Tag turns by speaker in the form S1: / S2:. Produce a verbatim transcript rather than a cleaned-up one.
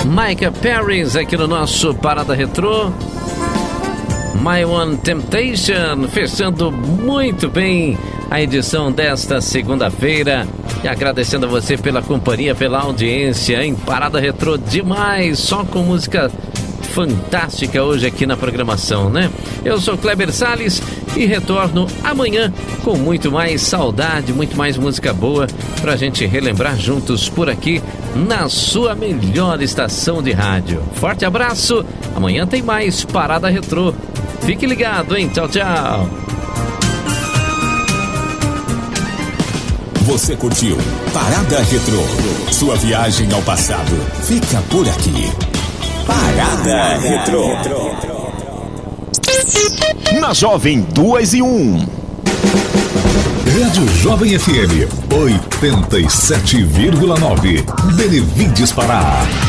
S1: Micah Paris aqui no nosso Parada Retrô. My One Temptation, fechando muito bem a edição desta segunda-feira. E agradecendo a você pela companhia, pela audiência, em Parada Retrô demais, só com música fantástica hoje aqui na programação, né? Eu sou Kleber Salles e retorno amanhã com muito mais saudade, muito mais música boa pra gente relembrar juntos por aqui na sua melhor estação de rádio. Forte abraço, amanhã tem mais Parada Retrô. Fique ligado, hein? Tchau, tchau.
S2: Você curtiu Parada Retrô? Sua viagem ao passado fica por aqui. Parada Retrô. Na Jovem dois e um.
S3: Rádio Jovem F M oitenta e sete vírgula nove. Benevides Pará.